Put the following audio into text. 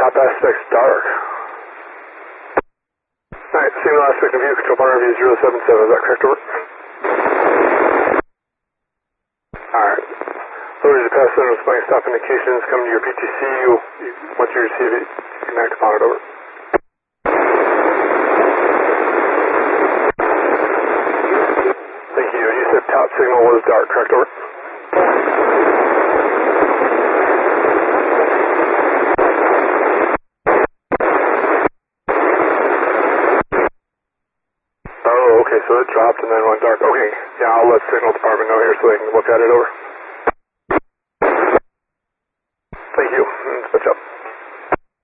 top aspect's dark. Alright, signal aspect of view, control point review 077, is that correct, over? Alright. Lower to pass center, responding stop indications, come to your PTC, once you receive it, you can act upon it, over. Thank you, you said top signal was dark, correct, over? Okay, so it dropped and then went dark. Okay, yeah, I'll let signal department know here so they can look at it, over.